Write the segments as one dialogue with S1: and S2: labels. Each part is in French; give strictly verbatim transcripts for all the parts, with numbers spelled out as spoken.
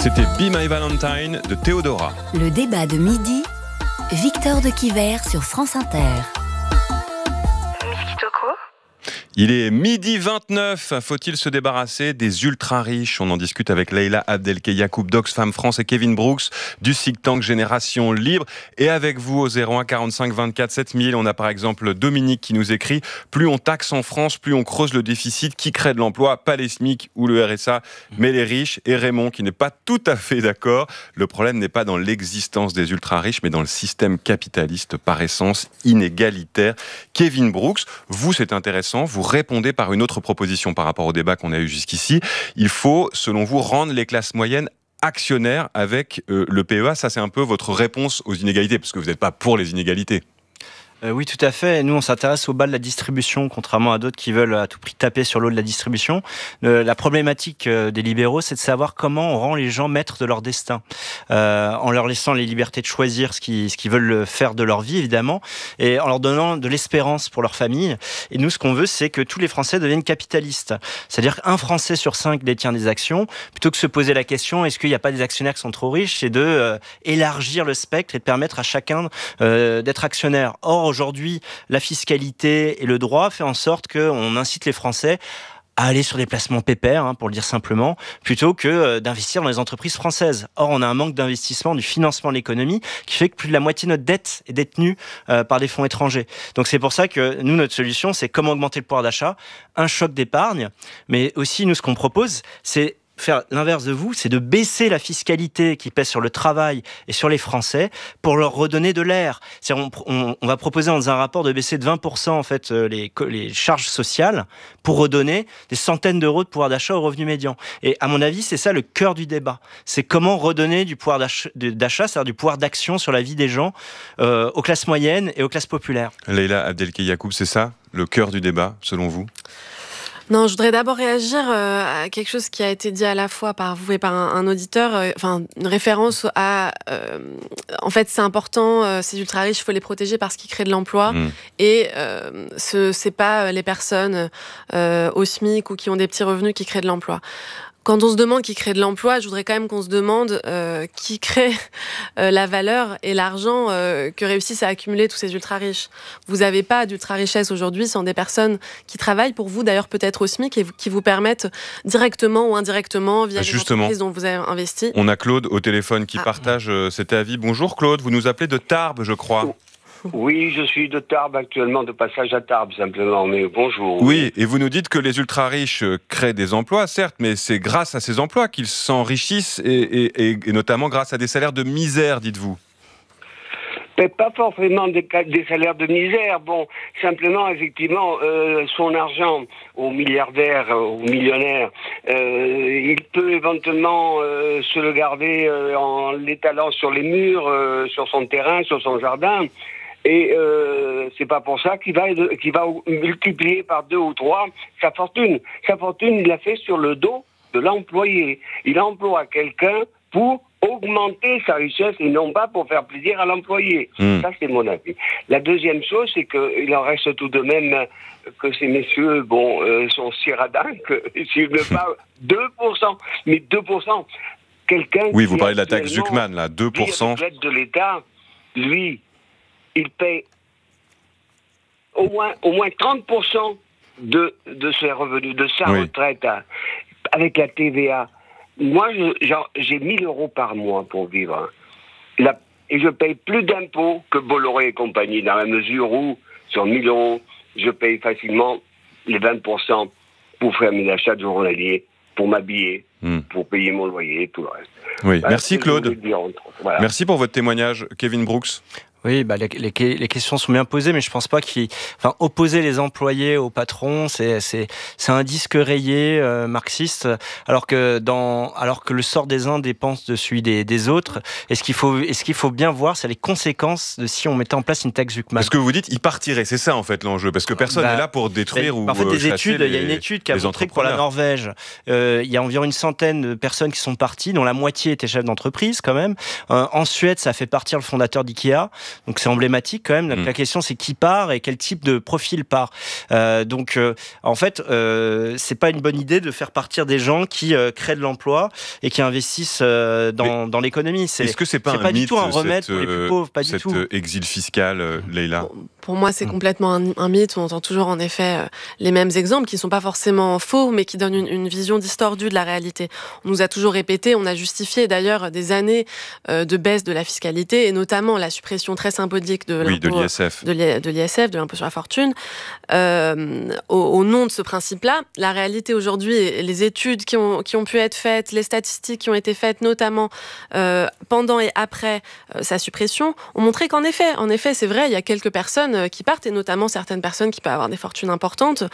S1: C'était Be My Valentine de Théodora.
S2: Le débat de midi, Victor de Quiver sur France Inter.
S1: Il est midi vingt-neuf. Faut-il se débarrasser des ultra-riches ? On en discute avec Leïla Abdelkey-Yacoub d'Oxfam France et Kevin Brooks du think tank Génération Libre. Et avec vous au zéro un quarante-cinq vingt-quatre sept mille, on a par exemple Dominique qui nous écrit « Plus on taxe en France, plus on creuse le déficit. Qui crée de l'emploi ? Pas les SMIC ou le R S A, mais les riches. » Et Raymond qui n'est pas tout à fait d'accord. Le problème n'est pas dans l'existence des ultra-riches, mais dans le système capitaliste par essence inégalitaire. Kevin Brooks, vous c'est intéressant, vous répondez par une autre proposition par rapport au débat qu'on a eu jusqu'ici. Il faut, selon vous, rendre les classes moyennes actionnaires avec euh, le P E A. Ça, c'est un peu votre réponse aux inégalités, parce que vous n'êtes pas pour les inégalités.
S3: Euh, oui, tout à fait. Nous, on s'intéresse au bas de la distribution, contrairement à d'autres qui veulent à tout prix taper sur le haut de la distribution. Euh, la problématique euh, des libéraux, c'est de savoir comment on rend les gens maîtres de leur destin, euh, en leur laissant les libertés de choisir ce qu'ils, ce qu'ils veulent faire de leur vie, évidemment, et en leur donnant de l'espérance pour leur famille. Et nous, ce qu'on veut, c'est que tous les Français deviennent capitalistes. C'est-à-dire qu'un Français sur cinq détient des actions, plutôt que de se poser la question, est-ce qu'il n'y a pas des actionnaires qui sont trop riches, c'est de euh, élargir le spectre et de permettre à chacun euh, d'être actionnaire. Or, aujourd'hui, la fiscalité et le droit fait en sorte qu'on incite les Français à aller sur des placements pépères, hein, pour le dire simplement, plutôt que euh, d'investir dans les entreprises françaises. Or, on a un manque d'investissement, du financement de l'économie, qui fait que plus de la moitié de notre dette est détenue euh, par des fonds étrangers. Donc c'est pour ça que nous, notre solution, c'est comment augmenter le pouvoir d'achat, un choc d'épargne, mais aussi, nous, ce qu'on propose, c'est faire l'inverse de vous, c'est de baisser la fiscalité qui pèse sur le travail et sur les Français pour leur redonner de l'air. C'est-à-dire on, on, on va proposer dans un rapport de baisser de vingt pour cent en fait les, les charges sociales pour redonner des centaines d'euros de pouvoir d'achat au revenu médian. Et à mon avis, c'est ça le cœur du débat. C'est comment redonner du pouvoir d'achat, d'achat c'est-à-dire du pouvoir d'action sur la vie des gens euh, aux classes moyennes et aux classes populaires.
S1: Leïla Abdelkey-Yacoub, c'est ça le cœur du débat, selon vous ?
S4: Non, je voudrais d'abord réagir euh, à quelque chose qui a été dit à la fois par vous et par un, un auditeur, euh, enfin une référence à, euh, en fait c'est important, euh, ces ultra riches, il faut les protéger parce qu'ils créent de l'emploi, mmh. et euh, ce c'est pas les personnes euh, au SMIC ou qui ont des petits revenus qui créent de l'emploi. Quand on se demande qui crée de l'emploi, je voudrais quand même qu'on se demande euh, qui crée euh, la valeur et l'argent euh, que réussissent à accumuler tous ces ultra-riches. Vous n'avez pas d'ultra-richesse aujourd'hui sans des personnes qui travaillent pour vous, d'ailleurs peut-être au SMIC, et qui vous permettent directement ou indirectement, via les entreprises dont vous avez investi.
S1: On a Claude au téléphone qui ah. partage euh, cet avis. Bonjour Claude, vous nous appelez de Tarbes, je crois.
S5: Oui, je suis de Tarbes actuellement, de passage à Tarbes simplement, mais bonjour.
S1: Oui, et vous nous dites que les ultra-riches créent des emplois, certes, mais c'est grâce à ces emplois qu'ils s'enrichissent, et, et, et, et notamment grâce à des salaires de misère, dites-vous.
S5: Mais pas forcément des, des salaires de misère, bon, simplement, effectivement, euh, son argent aux milliardaires, aux millionnaires, euh, il peut éventuellement euh, se le garder euh, en l'étalant sur les murs, euh, sur son terrain, sur son jardin. Et euh, c'est pas pour ça qu'il va, qu'il va multiplier par deux ou trois sa fortune. Sa fortune, il l'a fait sur le dos de l'employé. Il emploie quelqu'un pour augmenter sa richesse et non pas pour faire plaisir à l'employé. Mmh. Ça, c'est mon avis. La deuxième chose, c'est qu'il en reste tout de même que ces messieurs, bon, euh, sont si radins que s'ils ne parlent deux pour cent, mais deux pour cent, quelqu'un...
S1: Oui, vous parlez de la taxe Zuckman, là, deux pour cent.
S5: Avec l'aide de l'État, lui, il paye au moins, au moins trente pour cent de, de ses revenus, de sa oui. retraite, hein, avec la T V A. Moi, je, genre, j'ai mille euros par mois pour vivre. La, et je paye plus d'impôts que Bolloré et compagnie, dans la mesure où, sur mille euros, je paye facilement les vingt pour cent pour faire mes achats de journalier, pour m'habiller, mmh. pour payer mon loyer et tout le reste.
S1: Oui, voilà, merci Claude. Voilà. Merci pour votre témoignage, Kevin Brooks.
S3: Oui, bah les, les, les questions sont bien posées, mais je pense pas qu'il, enfin, opposer les employés aux patrons, c'est c'est c'est un disque rayé euh, marxiste, alors que dans, alors que le sort des uns dépend de celui des, des autres. Et ce qu'il faut, et ce qu'il faut bien voir, c'est les conséquences de si on mettait en place une taxe Zuckman.
S1: Parce que vous dites, il partirait, c'est ça en fait l'enjeu, parce que personne n'est bah, là pour détruire ou
S3: en fait, des
S1: chasser
S3: études.
S1: les,
S3: il y a une étude qui a montré que pour la Norvège, euh, il y a environ une centaine de personnes qui sont parties, dont la moitié étaient chefs d'entreprise quand même. Euh, en Suède, ça a fait partir le fondateur d'IKEA. Donc c'est emblématique quand même. Donc, mmh. La question c'est qui part et quel type de profil part. Euh, donc euh, en fait, euh, c'est pas une bonne idée de faire partir des gens qui euh, créent de l'emploi et qui investissent euh, dans, dans l'économie. C'est,
S1: Est-ce que c'est pas,
S3: c'est
S1: un
S3: pas
S1: mythe,
S3: du tout un remède
S1: cette,
S3: pour les plus pauvres, pas du tout.
S1: Cet exil fiscal, euh, Leïla.
S4: Pour, pour moi, c'est mmh. complètement un, un mythe. On entend toujours en effet euh, les mêmes exemples qui sont pas forcément faux, mais qui donnent une, une vision distordue de la réalité. On nous a toujours répété, on a justifié d'ailleurs des années euh, de baisse de la fiscalité et notamment la suppression très symbolique de
S1: oui,
S4: l'impôt
S1: de l'I S F,
S4: de, l'I, de l'I S F, de l'impôt sur la fortune. Euh, au, au nom de ce principe-là, la réalité aujourd'hui, les études qui ont, qui ont pu être faites, les statistiques qui ont été faites, notamment euh, pendant et après euh, sa suppression, ont montré qu'en effet, en effet, c'est vrai, il y a quelques personnes qui partent, et notamment certaines personnes qui peuvent avoir des fortunes importantes.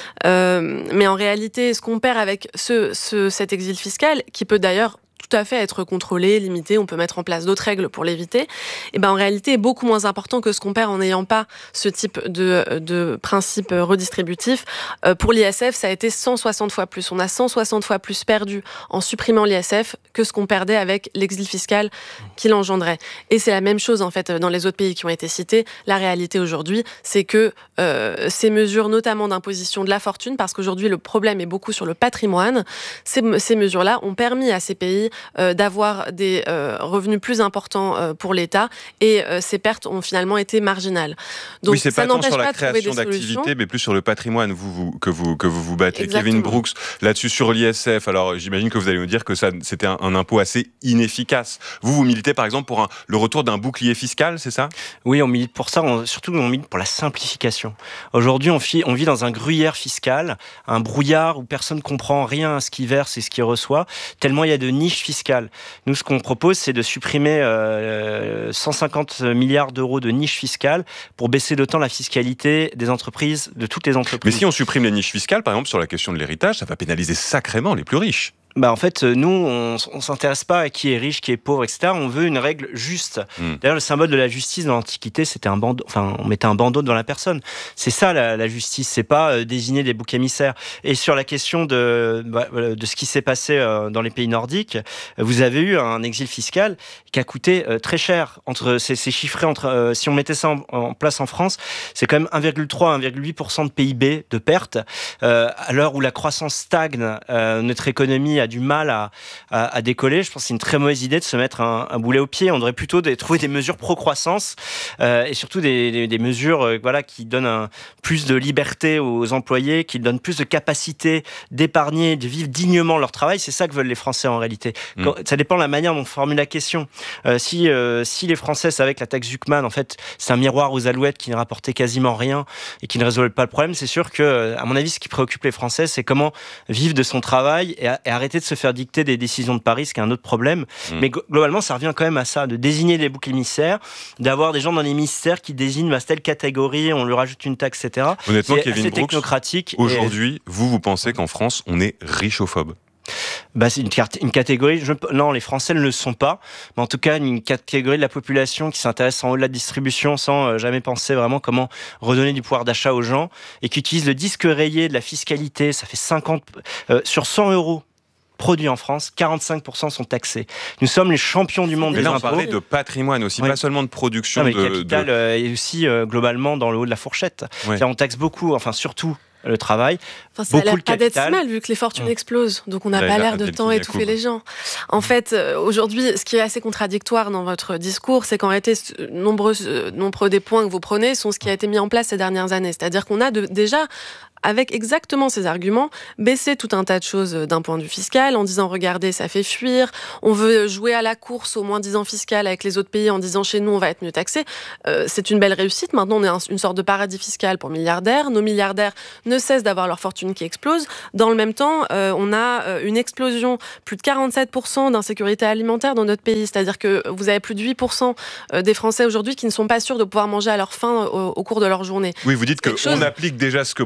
S4: Euh, mais en réalité, ce qu'on perd avec ce, ce, cet exil fiscal, qui peut d'ailleurs tout à fait être contrôlé, limité, on peut mettre en place d'autres règles pour l'éviter, et ben en réalité est beaucoup moins important que ce qu'on perd en n'ayant pas ce type de, de principe redistributif. Euh, pour l'I S F, ça a été cent soixante fois plus. On a cent soixante fois plus perdu en supprimant l'I S F que ce qu'on perdait avec l'exil fiscal qu'il engendrait. Et c'est la même chose en fait dans les autres pays qui ont été cités. La réalité aujourd'hui, c'est que euh, ces mesures, notamment d'imposition de la fortune, parce qu'aujourd'hui le problème est beaucoup sur le patrimoine, ces, ces mesures-là ont permis à ces pays Euh, d'avoir des euh, revenus plus importants euh, pour l'État et euh, ces pertes ont finalement été marginales. Donc,
S1: oui, c'est
S4: ça
S1: pas tant
S4: n'empêche
S1: sur la
S4: pas de trouver
S1: création
S4: des
S1: d'activité,
S4: solutions.
S1: mais plus sur le patrimoine vous, vous, que, vous, que vous vous battez.
S4: Exactement.
S1: Kevin Brooks, là-dessus sur l'I S F, alors j'imagine que vous allez nous dire que ça, c'était un, un impôt assez inefficace. Vous, vous militez par exemple pour un, le retour d'un bouclier fiscal, c'est ça ?
S3: Oui, on milite pour ça, on, surtout on milite pour la simplification. Aujourd'hui, on, fi, on vit dans un gruyère fiscal, un brouillard où personne ne comprend rien à ce qu'il verse et ce qu'il reçoit, tellement il y a de niches fiscales. Nous, ce qu'on propose, c'est de supprimer euh, cent cinquante milliards d'euros de niches fiscales pour baisser d'autant la fiscalité des entreprises, de toutes les entreprises.
S1: Mais si on supprime les niches fiscales, par exemple, sur la question de l'héritage, ça va pénaliser sacrément les plus riches.
S3: Bah en fait, nous, on, on s'intéresse pas à qui est riche, qui est pauvre, et cetera. On veut une règle juste. Mmh. D'ailleurs, le symbole de la justice dans l'Antiquité, c'était un bandeau. Enfin, on mettait un bandeau devant la personne. C'est ça la, la justice. C'est pas euh, désigner des boucs émissaires. Et sur la question de bah, de ce qui s'est passé euh, dans les pays nordiques, vous avez eu un exil fiscal qui a coûté euh, très cher. Entre, c'est, c'est chiffré entre. Euh, si on mettait ça en, en place en France, c'est quand même un virgule trois à un virgule huit pour cent de P I B de perte. Euh, à l'heure où la croissance stagne, euh, notre économie a du mal à, à, à décoller. Je pense que c'est une très mauvaise idée de se mettre un, un boulet au pied. On devrait plutôt des, trouver des mesures pro-croissance euh, et surtout des, des, des mesures euh, voilà, qui donnent un, plus de liberté aux employés, qui donnent plus de capacité d'épargner, de vivre dignement leur travail. C'est ça que veulent les Français en réalité. Mmh. Quand, ça dépend de la manière dont on formule la question. Euh, si, euh, si les Français savaient que la taxe Zuckman, en fait, c'est un miroir aux alouettes qui ne rapportait quasiment rien et qui ne résolvait pas le problème, c'est sûr que, à mon avis, ce qui préoccupe les Français, c'est comment vivre de son travail et, et arrêter de se faire dicter des décisions de Paris, ce qui est un autre problème. Mmh. Mais globalement, ça revient quand même à ça, de désigner des boucs émissaires, d'avoir des gens dans les ministères qui désignent bah, telle catégorie, on lui rajoute une taxe, et cetera.
S1: Honnêtement,
S3: c'est
S1: Kevin Brooks, aujourd'hui, et... vous, vous pensez qu'en France, on est richophobe ?
S3: Bah, c'est une, une catégorie, je, non, les Français ne le sont pas, mais en tout cas, une catégorie de la population qui s'intéresse en haut de la distribution sans euh, jamais penser vraiment comment redonner du pouvoir d'achat aux gens et qui utilise le disque rayé de la fiscalité, ça fait cinquante, euh, sur cent euros produits en France, quarante-cinq pour cent sont taxés. Nous sommes les champions du monde
S1: mais
S3: des
S1: là,
S3: impôts.
S1: on parlait de patrimoine aussi, oui. Pas seulement de production.
S3: Non, mais
S1: de,
S3: le capital
S1: de...
S3: euh, est aussi euh, globalement dans le haut de la fourchette. Ouais. On taxe beaucoup, enfin surtout le travail.
S4: Enfin, ça a l'air pas d'être si mal vu que les fortunes mmh. explosent, donc on n'a pas l'air de tant étouffer les gens. En fait, euh, aujourd'hui, ce qui est assez contradictoire dans votre discours, c'est qu'en réalité, nombreux, euh, nombreux des points que vous prenez sont ce qui a été mis en place ces dernières années. C'est-à-dire qu'on a de, déjà, avec exactement ces arguments, baissé tout un tas de choses d'un point de vue fiscal, en disant, regardez, ça fait fuir, on veut jouer à la course au moins-disant fiscal avec les autres pays en disant, chez nous, on va être mieux taxés. Euh, c'est une belle réussite. Maintenant, on est un, une sorte de paradis fiscal pour milliardaires. Nos milliardaires ne cessent d'avoir leur fortune qui explose. Dans le même temps, euh, on a euh, une explosion, plus de quarante-sept pour cent d'insécurité alimentaire dans notre pays. C'est-à-dire que vous avez plus de huit pour cent des Français aujourd'hui qui ne sont pas sûrs de pouvoir manger à leur faim au, au cours de leur journée.
S1: Oui, vous dites qu'on chose... applique déjà ce que propose Kevin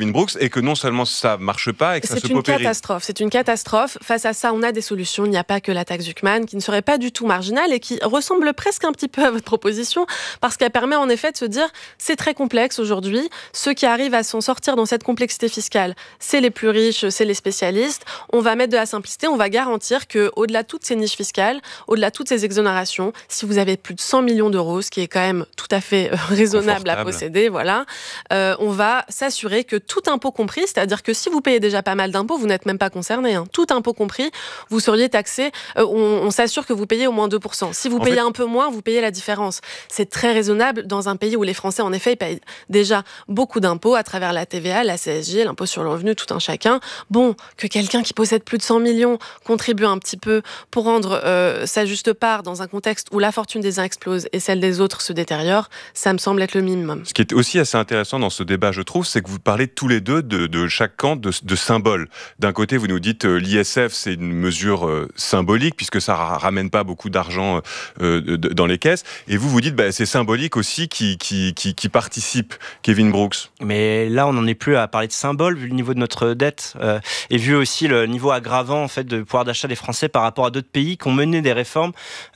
S1: Kevin Brooks, et que non seulement ça marche pas, et que ça se paupérise.
S4: C'est une catastrophe. C'est une catastrophe. Face à ça, on a des solutions. Il n'y a pas que la taxe Zuckman, qui ne serait pas du tout marginale et qui ressemble presque un petit peu à votre proposition, parce qu'elle permet en effet de se dire, c'est très complexe aujourd'hui. Ceux qui arrivent à s'en sortir dans cette complexité fiscale, c'est les plus riches, c'est les spécialistes. On va mettre de la simplicité. On va garantir que, au-delà de toutes ces niches fiscales, au-delà de toutes ces exonérations, si vous avez plus de cent millions d'euros, ce qui est quand même tout à fait euh, raisonnable à posséder, voilà, euh, on va s'assurer que tout impôt compris, c'est-à-dire que si vous payez déjà pas mal d'impôts, vous n'êtes même pas concerné. Hein. Tout impôt compris, vous seriez taxé. Euh, on, on s'assure que vous payez au moins deux pour cent. Si vous en payez fait... un peu moins, vous payez la différence. C'est très raisonnable dans un pays où les Français, en effet, ils payent déjà beaucoup d'impôts à travers la T V A, la C S G, l'impôt sur le revenu, tout un chacun. Bon, que quelqu'un qui possède plus de cent millions contribue un petit peu pour rendre euh, sa juste part dans un contexte où la fortune des uns explose et celle des autres se détériore, ça me semble être le minimum.
S1: Ce qui est aussi assez intéressant dans ce débat, je trouve, c'est que vous parlez tous les deux de, de chaque camp de, de symboles. D'un côté, vous nous dites euh, l'I S F, c'est une mesure euh, symbolique, puisque ça ra- ramène pas beaucoup d'argent euh, de, de, dans les caisses. Et vous, vous dites, bah, c'est symbolique aussi qui, qui, qui, qui participe, Kevin Brooks.
S3: Mais là, on n'en est plus à parler de symbole, vu le niveau de notre dette, euh, et vu aussi le niveau aggravant en fait, de pouvoir d'achat des Français par rapport à d'autres pays qui ont mené des réformes.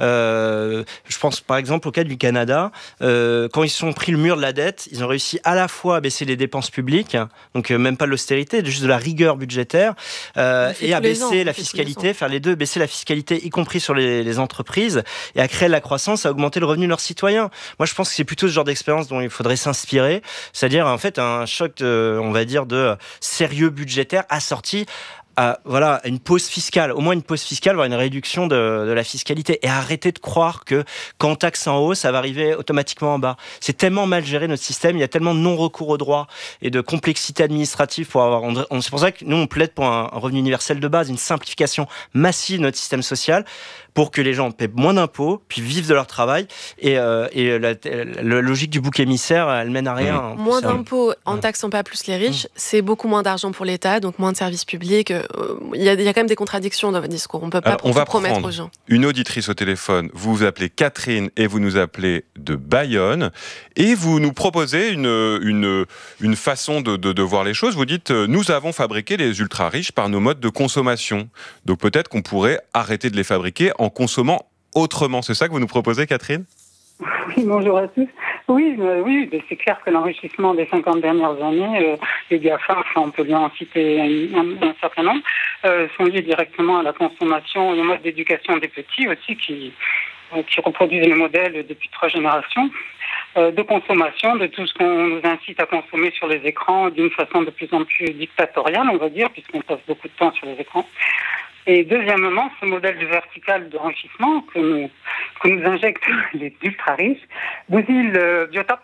S3: Euh, je pense par exemple au cas du Canada, euh, quand ils se sont pris le mur de la dette, ils ont réussi à la fois à baisser les dépenses publiques, donc euh, même pas de l'austérité, juste de la rigueur budgétaire, euh, et à baisser la fiscalité, faire les deux, baisser la fiscalité, y compris sur les, les entreprises, et à créer de la croissance, à augmenter le revenu de leurs citoyens. Moi, je pense que c'est plutôt ce genre d'expérience dont il faudrait s'inspirer, c'est-à-dire en fait un choc, de, on va dire, de sérieux budgétaire assorti à, voilà, une pause fiscale, au moins une pause fiscale, voire une réduction de, de la fiscalité, et arrêter de croire que quand on taxe en haut, ça va arriver automatiquement en bas. C'est tellement mal géré notre système, il y a tellement de non-recours au droit et de complexité administrative pour avoir. On, on, c'est pour ça que nous on plaide pour un, un revenu universel de base, une simplification massive de notre système social, pour que les gens paient moins d'impôts, puis vivent de leur travail. Et, euh, et la, la logique du bouc émissaire, elle mène à rien.
S4: Mmh. Moins d'impôts en taxant pas plus les riches, mmh. c'est beaucoup moins d'argent pour l'État, donc moins de services publics. Il euh, y, a, y a quand même des contradictions dans votre discours. On ne peut pas
S1: on va
S4: promettre aux gens.
S1: Une auditrice au téléphone, vous vous appelez Catherine et vous nous appelez de Bayonne. Et vous nous proposez une, une, une façon de, de, de voir les choses. Vous dites, nous avons fabriqué les ultra-riches par nos modes de consommation. Donc peut-être qu'on pourrait arrêter de les fabriquer en consommant autrement. C'est ça que vous nous proposez, Catherine ?
S6: Oui, bonjour à tous. Oui, euh, oui, c'est clair que l'enrichissement des cinquante dernières années, euh, les GAFA, enfin, on peut bien en citer un, un, un certain nombre, euh, sont liés directement à la consommation et au mode d'éducation des petits aussi, qui, euh, qui reproduisent le modèle depuis trois générations euh, de consommation, de tout ce qu'on nous incite à consommer sur les écrans d'une façon de plus en plus dictatoriale, on va dire, puisqu'on passe beaucoup de temps sur les écrans. Et deuxièmement, ce modèle de vertical d'enrichissement que nous, que nous injectent les ultra-riches, bousille le biotope.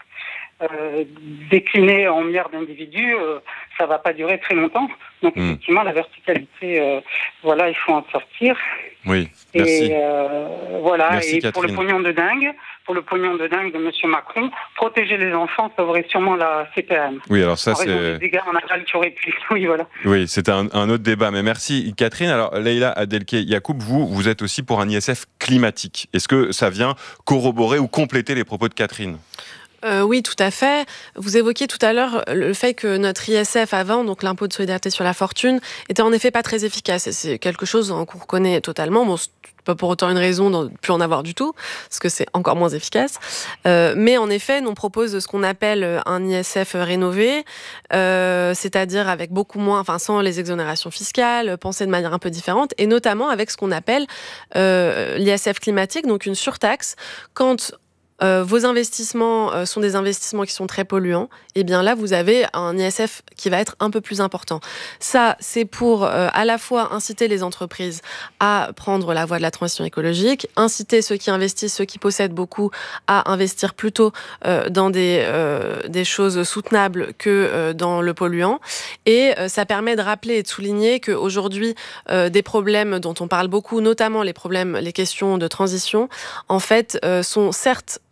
S6: Euh, décliné en milliards d'individus, euh, ça ne va pas durer très longtemps. Donc, mmh. effectivement, la verticalité, euh, voilà, il faut en sortir.
S1: Oui, merci.
S6: Et euh, voilà,
S1: merci,
S6: et
S1: Catherine.
S6: pour le pognon de dingue, pour le pognon de dingue de M. Macron, protéger les enfants sauverait sûrement la C P M.
S1: Oui, alors ça,
S6: en
S1: c'est...
S6: des dégâts en aval qui auraient pu... Oui, voilà.
S1: Oui, c'est un, un autre débat, mais merci, Catherine. Alors, Leïla Abdelkey-Yacoub, vous, vous êtes aussi pour un I S F climatique. Est-ce que ça vient corroborer ou compléter les propos de Catherine ?
S4: Euh, oui, tout à fait. Vous évoquiez tout à l'heure le fait que notre I S F avant, donc l'impôt de solidarité sur la fortune, était en effet pas très efficace. Et c'est quelque chose qu'on reconnaît totalement. Bon, c'est pas pour autant une raison de ne plus en avoir du tout, parce que c'est encore moins efficace. Euh, mais en effet, nous on propose ce qu'on appelle un I S F rénové, euh, c'est-à-dire avec beaucoup moins, enfin sans les exonérations fiscales, pensé de manière un peu différente, et notamment avec ce qu'on appelle euh, l'I S F climatique, donc une surtaxe quand Euh, vos investissements euh, sont des investissements qui sont très polluants, et bien là, vous avez un I S F qui va être un peu plus important. Ça, c'est pour euh, à la fois inciter les entreprises à prendre la voie de la transition écologique, inciter ceux qui investissent, ceux qui possèdent beaucoup, à investir plutôt euh, dans des, euh, des choses soutenables que euh, dans le polluant. Et euh, ça permet de rappeler et de souligner qu'aujourd'hui, euh, des problèmes dont on parle beaucoup, notamment les problèmes, les questions de transition, en fait, euh, sont certes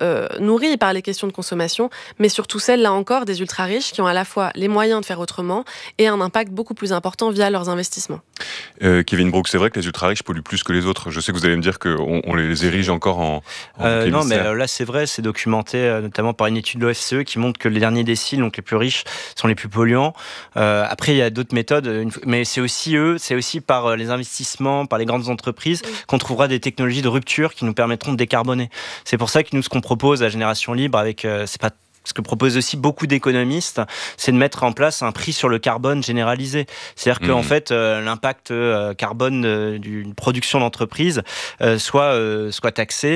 S4: euh, nourries par les questions de consommation, mais surtout celles, là encore, des ultra-riches qui ont à la fois les moyens de faire autrement et un impact beaucoup plus important via leurs investissements.
S1: Euh, Kevin Brooks, c'est vrai que les ultra-riches polluent plus que les autres. Je sais que vous allez me dire qu'on on les érige encore en, en
S3: euh, Non, mais là, c'est vrai, c'est documenté euh, notamment par une étude de l'O F C E qui montre que les derniers déciles, donc les plus riches, sont les plus polluants. Euh, après, il y a d'autres méthodes, une, mais c'est aussi eux, c'est aussi par les investissements, par les grandes entreprises, oui. qu'on trouvera des technologies de rupture qui nous permettront de décarboner. C'est pour ça que nous, ce qu'on propose à Génération Libre, avec, euh, c'est pas ce que proposent aussi beaucoup d'économistes, c'est de mettre en place un prix sur le carbone généralisé. C'est-à-dire mmh. qu'en fait, euh, l'impact euh, carbone euh, d'une production d'entreprise euh, soit, euh, soit taxé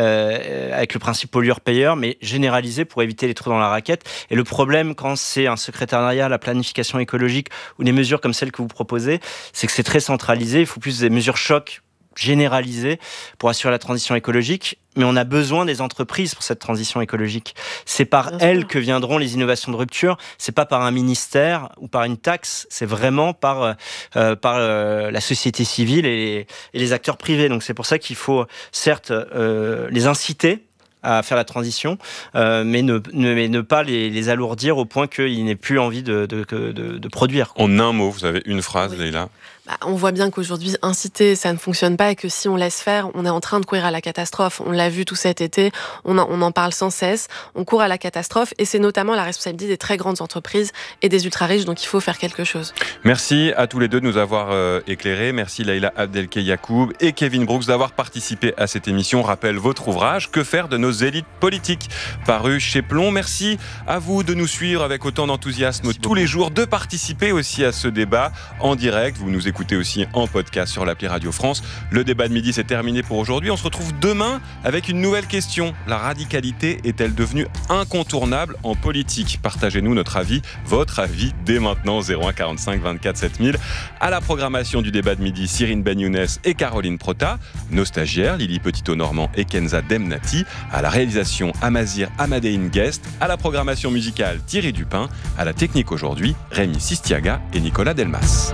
S3: euh, avec le principe pollueur-payeur, mais généralisé pour éviter les trous dans la raquette. Et le problème, quand c'est un secrétariat à la planification écologique ou des mesures comme celles que vous proposez, c'est que c'est très centralisé. Il faut plus des mesures chocs généralisées pour assurer la transition écologique, mais on a besoin des entreprises pour cette transition écologique. C'est par Bien elles sûr. que viendront les innovations de rupture, c'est pas par un ministère ou par une taxe, c'est vraiment par, euh, par euh, la société civile et les, et les acteurs privés. Donc c'est pour ça qu'il faut certes euh, les inciter à faire la transition, euh, mais, ne, ne, mais ne pas les, les alourdir au point qu'ils n'aient plus envie de, de, de, de produire.
S1: En un mot, vous avez une phrase, oui. Leïla.
S4: Bah, on voit bien qu'aujourd'hui, inciter, ça ne fonctionne pas et que si on laisse faire, on est en train de courir à la catastrophe. On l'a vu tout cet été, on en, on en parle sans cesse, on court à la catastrophe et c'est notamment la responsabilité des très grandes entreprises et des ultra-riches, donc il faut faire quelque chose.
S1: Merci à tous les deux de nous avoir euh, éclairés. Merci Leïla Abdelkey Yacoub et Kevin Brooks d'avoir participé à cette émission. On rappelle votre ouvrage « Que faire de nos élites politiques ?» paru chez Plomb. Merci à vous de nous suivre avec autant d'enthousiasme Merci tous beaucoup. les jours, de participer aussi à ce débat en direct. Vous nous écoutez aussi en podcast sur l'appli Radio France. Le débat de midi, c'est terminé pour aujourd'hui. On se retrouve demain avec une nouvelle question. La radicalité est-elle devenue incontournable en politique ? Partagez-nous notre avis, votre avis, dès maintenant, zéro un quarante-cinq vingt-quatre sept mille. À la programmation du débat de midi, Cyrine Ben-Younes et Caroline Prota. Nos stagiaires, Lily Petito-Normand et Kenza Demnati. À la réalisation, Amazir Amadéine Guest. À la programmation musicale, Thierry Dupin. À la technique aujourd'hui, Rémi Sistiaga et Nicolas Delmas.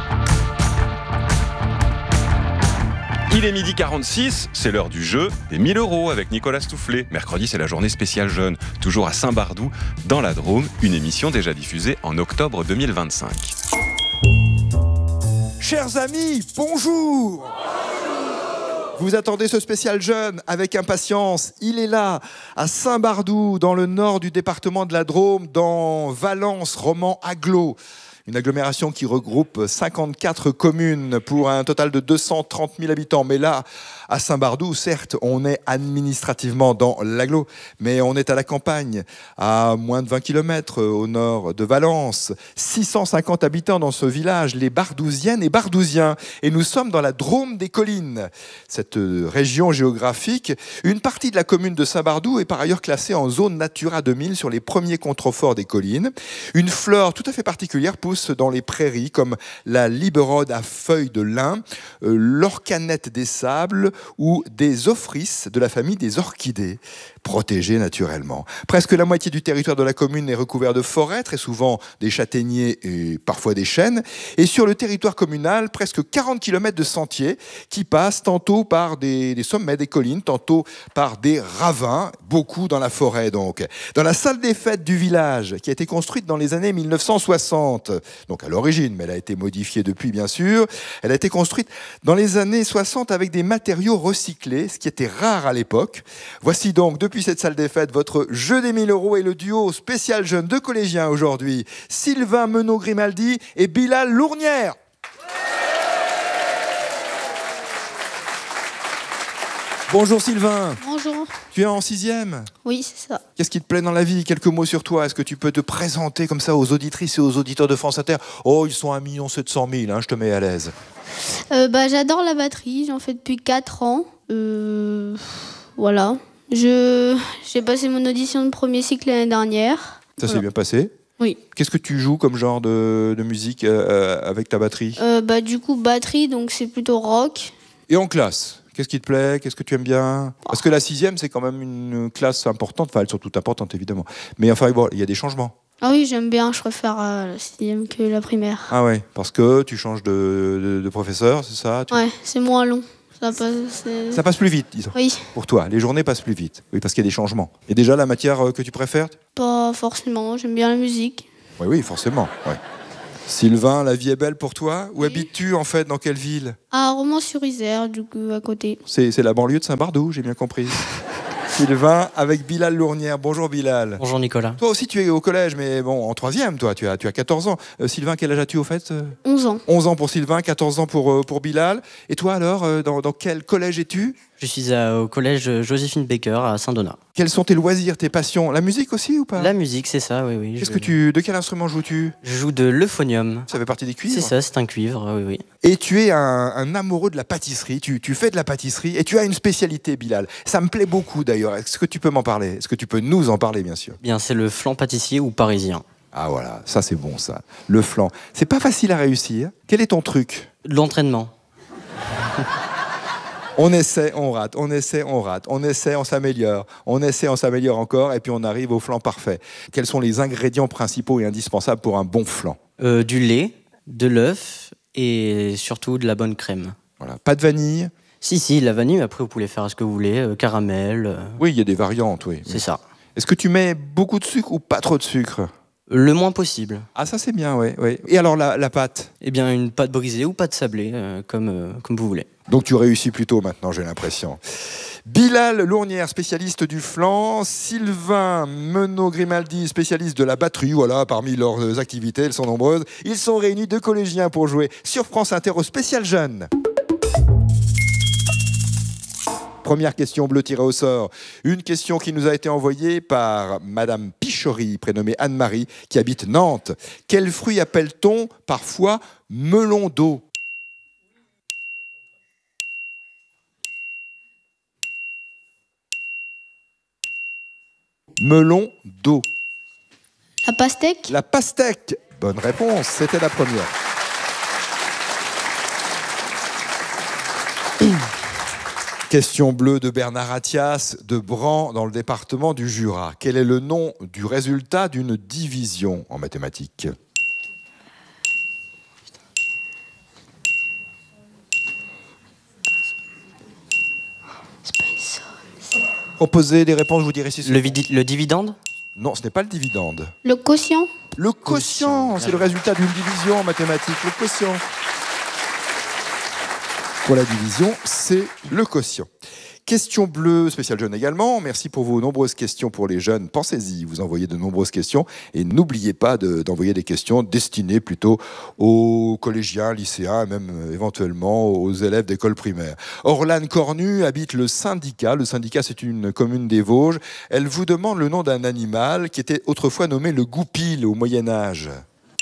S1: Il est midi quarante-six, c'est l'heure du jeu des mille euros avec Nicolas Stoufflet. Mercredi, c'est la journée spéciale jeune, toujours à Saint-Bardou, dans la Drôme, une émission déjà diffusée en octobre deux mille vingt-cinq.
S7: Chers amis, bonjour. Vous attendez ce spécial jeune avec impatience. Il est là, à Saint-Bardou, dans le nord du département de la Drôme, dans Valence, Romans-Aglo. Une agglomération qui regroupe cinquante-quatre communes pour un total de deux cent trente mille habitants. Mais là, à Saint-Bardou, certes, on est administrativement dans l'agglo, mais on est à la campagne, à moins de vingt kilomètres au nord de Valence. six cent cinquante habitants dans ce village, les Bardousiennes et Bardousiens. Et nous sommes dans la Drôme des collines. Cette région géographique, une partie de la commune de Saint-Bardou est par ailleurs classée en zone Natura deux mille sur les premiers contreforts des collines. Une fleur tout à fait particulière pousse dans les prairies comme la libérode à feuilles de lin, euh, l'orcanette des sables ou des ophrys de la famille des orchidées, protégées naturellement. Presque la moitié du territoire de la commune est recouvert de forêts, très souvent des châtaigniers et parfois des chênes. Et sur le territoire communal, presque quarante kilomètres de sentiers qui passent tantôt par des, des sommets des collines, tantôt par des ravins, beaucoup dans la forêt donc. Dans la salle des fêtes du village, qui a été construite dans les années mille neuf cent soixante, donc à l'origine, mais elle a été modifiée depuis bien sûr, elle a été construite dans les années soixante avec des matériaux recyclés, ce qui était rare à l'époque. Voici donc depuis cette salle des fêtes votre jeu des mille euros et le duo spécial jeune de collégiens aujourd'hui, Sylvain Menot-Grimaldi et Bilal Lournière. Bonjour Sylvain.
S8: Bonjour.
S7: Tu es en sixième ?
S8: Oui, c'est ça.
S7: Qu'est-ce qui te plaît dans la vie ? Quelques mots sur toi. Est-ce que tu peux te présenter comme ça aux auditrices et aux auditeurs de France Inter ? Oh, ils sont un million sept cent mille, hein, je te mets à l'aise.
S8: Euh, bah, j'adore la batterie, j'en fais depuis quatre ans. Euh, voilà. Je, j'ai passé mon audition de premier cycle l'année dernière.
S7: Ça
S8: voilà.
S7: s'est bien passé ?
S8: Oui.
S7: Qu'est-ce que tu joues comme genre de, de musique euh, avec ta batterie ?
S8: euh, bah, Du coup, batterie, donc c'est plutôt rock.
S7: Et en classe ? Qu'est-ce qui te plaît ? Qu'est-ce que tu aimes bien ? Parce que la sixième, c'est quand même une classe importante. Enfin, elles sont toutes importantes, évidemment. Mais enfin, bon, il y a des changements.
S8: Ah oui, j'aime bien. Je préfère euh, la sixième que la primaire.
S7: Ah ouais, parce que tu changes de, de, de professeur, c'est ça ? tu...
S8: Ouais, c'est moins long. Ça passe. euh,
S7: Ça passe plus vite, disons.
S8: Oui,
S7: Pour toi, les journées passent plus vite. Oui, parce qu'il y a des changements. Et déjà, la matière euh, que tu préfères?
S8: pas forcément. J'aime bien la musique.
S7: Oui, oui, forcément. Ouais. Sylvain, la vie est belle pour toi? Où
S8: Oui.
S7: habites-tu en fait? Dans quelle ville?
S8: À Romans-sur-Isère, du coup, à côté.
S7: C'est c'est la banlieue de Saint-Bardou, j'ai bien compris. Sylvain avec Bilal Lournière. Bonjour Bilal.
S9: Bonjour Nicolas.
S7: Toi aussi tu es au collège, mais bon, en troisième, toi, tu as, tu as quatorze ans. Euh, Sylvain, quel âge as-tu au fait? euh
S8: onze ans.
S7: onze ans pour Sylvain, quatorze ans pour, euh, pour Bilal. Et toi alors, euh, dans, dans quel collège es-tu?
S9: Je suis à- au collège Joséphine Baker à Saint-Donat.
S7: Quels sont tes loisirs, tes passions? La musique aussi ou pas?
S9: La musique, c'est ça, oui, oui.
S7: Qu'est-ce
S9: je...
S7: que tu, de quel instrument joues-tu?
S9: Je joue de l'euphonium.
S7: Ça fait partie des cuivres?
S9: C'est ça, c'est un cuivre, oui, oui.
S7: Et tu es un, un amoureux de la pâtisserie, tu, tu fais de la pâtisserie et tu as une spécialité, Bilal. Ça me plaît beaucoup d'ailleurs. Est-ce que tu peux m'en parler? Est-ce que tu peux nous en parler, bien sûr?
S9: Bien, c'est le flan pâtissier ou parisien.
S7: Ah voilà, ça c'est bon ça. Le flan. C'est pas facile à réussir. Quel est ton truc?
S9: De l'entraînement.
S7: On essaie, on rate, on essaie, on rate, on essaie, on s'améliore, on essaie, on s'améliore encore et puis on arrive au flan parfait. Quels sont les ingrédients principaux et indispensables pour un bon flan?
S9: Euh, du lait, de l'œuf et surtout de la bonne crème.
S7: Voilà. Pas de vanille?
S9: Si, si, la vanille, mais après vous pouvez faire ce que vous voulez, euh, caramel, euh,
S7: Oui, il y a des variantes, oui.
S9: c'est ça.
S7: Est-ce que tu mets beaucoup de sucre ou pas trop de sucre?
S9: Le moins possible.
S7: Ah ça c'est bien, oui. oui. Et alors la, la pâte?
S9: Eh bien, une pâte brisée ou pâte sablée, euh, comme, euh, comme vous voulez.
S7: Donc tu réussis plutôt maintenant, j'ai l'impression. Bilal Lournière, spécialiste du flan. Sylvain Menot-Grimaldi, spécialiste de la batterie. Voilà, parmi leurs activités, elles sont nombreuses. Ils sont réunis, deux collégiens, pour jouer sur France Inter au spécial jeune. Première question bleue tirée au sort. Une question qui nous a été envoyée par Madame Pichory, prénommée Anne-Marie, qui habite Nantes. Quel fruit appelle-t-on parfois melon d'eau? Melon d'eau.
S8: La pastèque.
S7: La pastèque. Bonne réponse, c'était la première. Question bleue de Bernard Attias, de Bran, dans le département du Jura. Quel est le nom du résultat d'une division en mathématiques?
S8: C'est pas une somme.
S7: Proposez des réponses, je vous dirai si c'est...
S9: Le, vidi- le dividende?
S7: Non, ce n'est pas le dividende.
S8: Le quotient.
S7: Le quotient, c'est le résultat d'une division en mathématiques. Le quotient. Pour la division, c'est le quotient. Question bleue, spécial jeune également. Merci pour vos nombreuses questions pour les jeunes. Pensez-y, vous envoyez de nombreuses questions. Et n'oubliez pas de, d'envoyer des questions destinées plutôt aux collégiens, lycéens, même euh, éventuellement aux élèves d'école primaire. Orlane Cornu habite le Syndicat. Le Syndicat, c'est une commune des Vosges. Elle vous demande le nom d'un animal qui était autrefois nommé le goupil au Moyen-Âge.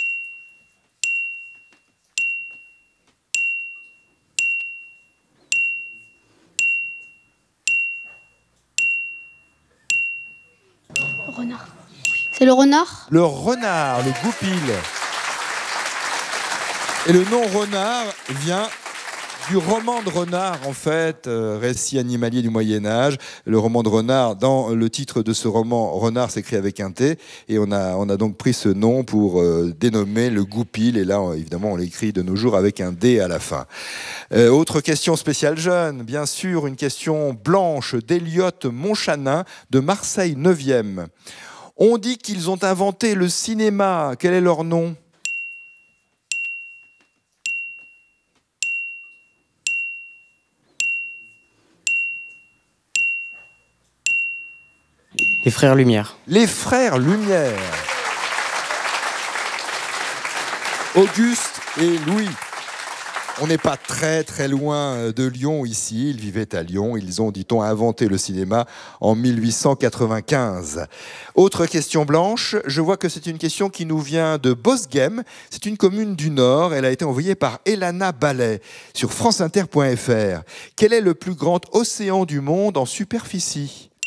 S8: Renard. C'est le renard.
S7: Le renard, le goupil. Et le nom renard vient du roman de renard, en fait, euh, récit animalier du Moyen-Âge. Le roman de renard, dans le titre de ce roman, renard s'écrit avec un T. Et on a, on a donc pris ce nom pour euh, dénommer le goupil. Et là, on- évidemment, on l'écrit de nos jours avec un D à la fin. Euh, autre question spéciale jeune, bien sûr, une question blanche d'Eliott Monchanin de Marseille neuvième. On dit qu'ils ont inventé le cinéma. Quel est leur nom?
S9: Les frères Lumière.
S7: Les frères Lumière. Auguste et Louis. On n'est pas très très loin de Lyon ici. Ils vivaient à Lyon. Ils ont, dit-on, inventé le cinéma en mille huit cent quatre-vingt-quinze. Autre question blanche. Je vois que c'est une question qui nous vient de Bosghem. C'est une commune du Nord. Elle a été envoyée par Elana Ballet sur franceinter point f r. Quel est le plus grand océan du monde en superficie?